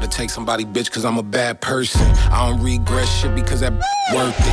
to take somebody bitch cause I'm a bad person. I don't regret shit because that worth it.